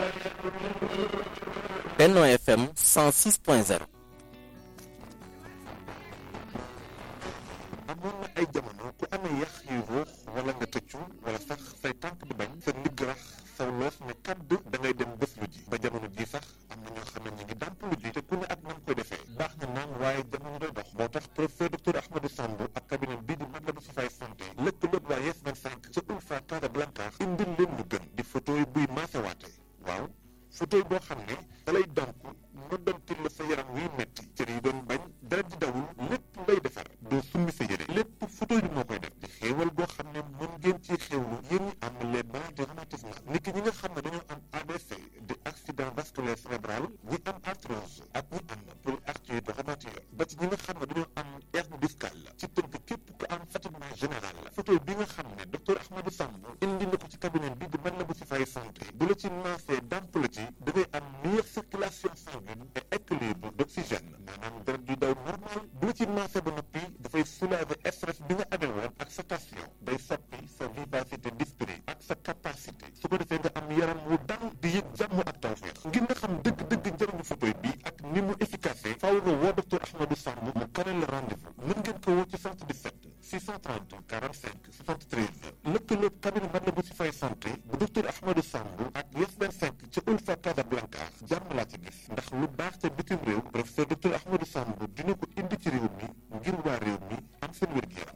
Benno FM 106.0. amoon na ay jamono ku amee yax yu ruux wala nga tëccu wala sax say tànk di bañ sa ndigg rax saw loos ne kàdd da ngay dem bés lu ji ba jamono ji sax am na ñoo xam ne ñu ngi dàmp lu ji te ku ne ak nam koy defee baax na naan waaye jamono day dox moo tax professeur docteur Ahmadou Samb ak cabinet bii di Matlaboul Chifaay santé lëkkaloog waa Yes 25 ca Ulfa Casablanca indil leen lu gën di photo yi buy maasewaate waaw photo yi boo xam ne da lay damp noddantil la sa yaram wiy metti cër yi doon bañ dara di dawul lépp lay defar doo summi sa yére lépp photo yi moo koy def di xéewal boo xam ne mën ngeen ci xéewlu yéen ñi am les maladies de rhumatisme nit ki ñi nga xam ne dañoo am AVC di accident vasculaire cérébral ñi am arthrose ak ñi am polyarthrite rhumatoïde ba ci ñi nga xam ne dañoo am hernie discale ci tënk képp ku am fatiguement général la photo bi nga xam ne docteur Ahmadou Samb indi na ko ci cabinet bi di Matlaboul Chifaay santé bu la ci maasee damp la ci da ngay am meilleure circulation sanguine et équilibre d'oxygène maanaam deret du daw normal bu la ci maasee ba noppi dafay soulager stress bi nga amee woon ak sa tension day soppi sa vivacité d'esprit ak sa capacité su ko defee nga am yaram wu dal di yëg jàmm ak tawfeex ngir nga xam dëgg-dëgg njëriñu photo bi ak ni mu efficace faaw nga woo docteur Ahmadou Samb mu kaneel la rendez-vous mën ngeen ko woo ci 77 630 45 73 lëkkaloog cabinet Matlaboul Chifaay santé bu docteur Ahmadou Samb ak Yes 25 ca Ulfa Casablanca jàmm laa ci gis ndax lu baax ca bitim réew professeur docteur Ahmadou Samb dina ko indi ci réew mi ngir waa réew mi am seen wér-gu-yaram